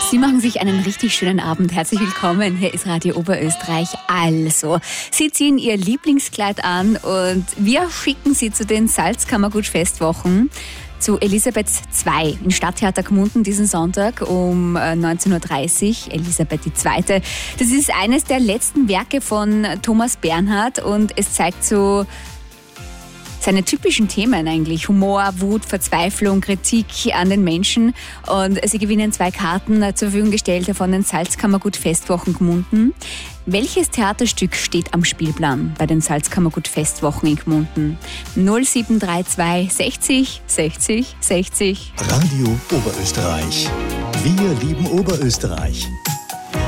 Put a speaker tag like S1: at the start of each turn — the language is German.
S1: Sie machen sich einen richtig schönen Abend. Herzlich willkommen. Hier ist Radio Oberösterreich. Also, Sie ziehen Ihr Lieblingskleid an und wir schicken Sie zu den Salzkammergut-Festwochen zu Elisabeth II im Stadttheater Gmunden diesen Sonntag um 19.30 Uhr. Elisabeth II. Das ist eines der letzten Werke von Thomas Bernhard und es zeigt so seine typischen Themen eigentlich. Humor, Wut, Verzweiflung, Kritik an den Menschen. Und sie gewinnen 2 Karten zur Verfügung gestellt von den Salzkammergut-Festwochen Gmunden. Welches Theaterstück steht am Spielplan bei den Salzkammergut-Festwochen in Gmunden? 0732 60 60 60.
S2: Radio Oberösterreich. Wir lieben Oberösterreich.